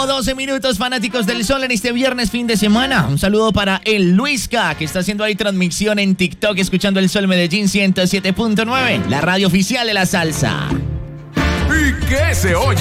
12 minutos, fanáticos del sol en este viernes fin de semana. Un saludo para el Luisca, que está haciendo ahí transmisión en TikTok, escuchando el Sol Medellín 107.9, la radio oficial de la salsa. ¿Y qué se oye?